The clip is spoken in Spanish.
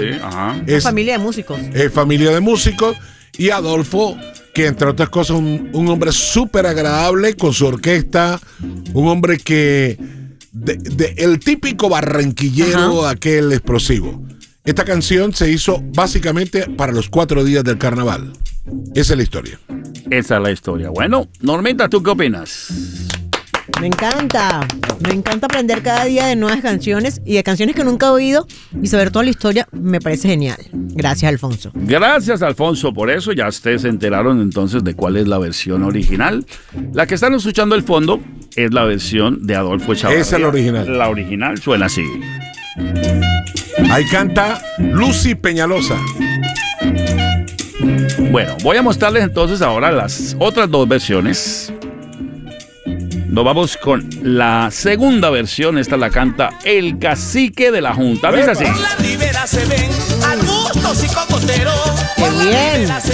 Sí, ajá. Es familia de músicos. Es familia de músicos. Y Adolfo, que entre otras cosas un hombre súper agradable con su orquesta, un hombre que el típico barranquillero, aquel explosivo. Esta canción se hizo básicamente para los 4 días del carnaval. Esa es la historia. Esa es la historia. Bueno, Normita, ¿tú qué opinas? Me encanta aprender cada día de nuevas canciones y de canciones que nunca he oído y saber toda la historia me parece genial. Gracias, Alfonso. Gracias, Alfonso, por eso. Ya ustedes se enteraron entonces de cuál es la versión original. La que están escuchando al fondo es la versión de Adolfo Echavarría. Esa es la original. La original suena así. Ahí canta Lucy Peñalosa. Bueno, voy a mostrarles entonces ahora las otras 2 versiones. Nos vamos con la segunda versión. Esta la canta el cacique de la Junta. ¿Ves así? Por la ribera se ven arbustos y cocoteros. ¡Qué bien!